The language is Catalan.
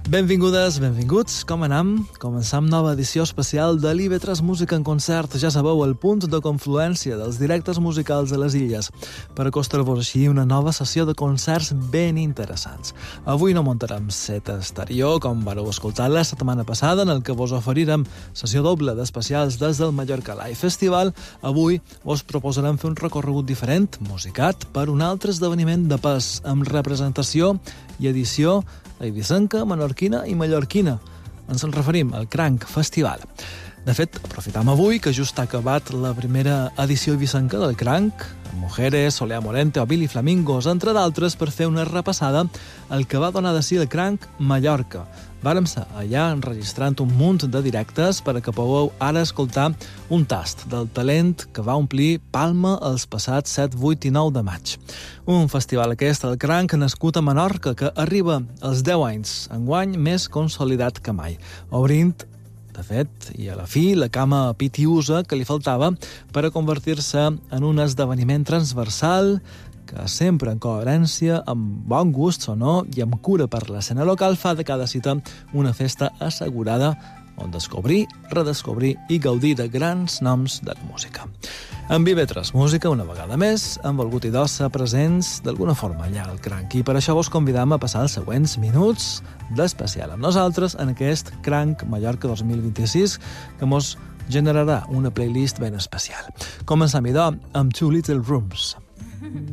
Benvingudes, benvinguts, com anam? Començam nova edició especial de l'IV3 Música en Concert. Ja sabeu, el punt de confluència dels directes musicals a les illes, per acostar-vos així una nova sessió de concerts ben interessants. Avui no muntarem set exterior, com vareu escoltar la setmana passada, en el que vos oferirem sessió doble d'especials des del Mallorca Live Festival. Avui vos proposarem fer un recorregut diferent, musicat per un altre esdeveniment de pes, amb representació i edició eivissenca, menorquina i mallorquina. Ens en referim al Cranc Festival. De fet, aprofitam avui que just ha acabat la primera edició eivissenca del Cranc, amb Mujeres, Solea Morente o Billy Flamingos, entre d'altres, per fer una repassada al que va donar de si el Cranc Mallorca. Vàrem ser allà enregistrant un munt de directes per a que pugueu ara escoltar un tast del talent que va omplir Palma els passats 7, 8 i 9 de maig. Un festival aquest, el Cranc, nascut a Menorca, que arriba als 10 anys, enguany més consolidat que mai, obrint, de fet, i a la fi, la cama pitiusa que li faltava per a convertir-se en un esdeveniment transversal que sempre en coherència, amb bon gust o no, i amb cura per l'escena local, fa de cada cita una festa assegurada on descobrir, redescobrir i gaudir de grans noms de la música. En IV3 Música, una vegada més, hem volgut i dos ser presents d'alguna forma allà al Cranc, i per això vos convidam a passar els següents minuts d'especial amb nosaltres en aquest Cranc Mallorca 2026, que mos generarà una playlist ben especial. Començam, idò, amb Two Little Rooms.